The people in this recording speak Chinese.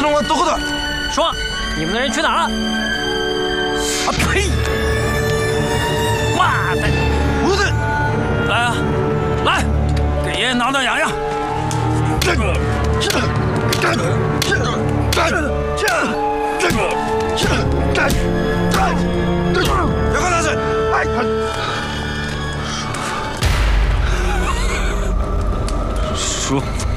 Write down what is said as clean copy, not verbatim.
子龙啊，都后头。 说，你们的人去哪儿了？啊呸！妈的！ 不是， 来啊，来，给爷爷挠挠痒痒。 别管他是， 叔。